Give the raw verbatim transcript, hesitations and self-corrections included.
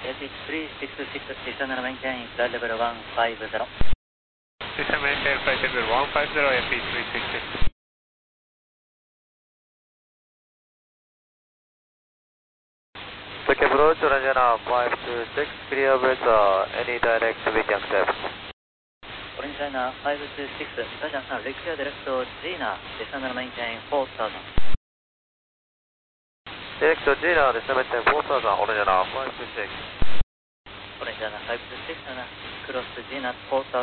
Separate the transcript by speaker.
Speaker 1: Airfield three six six, descend and maintain flight level one five zero.
Speaker 2: Descend maintain flight level one five zero, Airfield three six six.
Speaker 3: Quick approach, Orange five two six, clear with uh, any direct we can accept.
Speaker 1: Orange China five two six, Rajan, clear direct to Gina, descend and maintain four thousand.
Speaker 3: Direct to Gina, descend maintain four thousand, Orange five two six.
Speaker 1: Orange China five two six, cross Gina four thousand.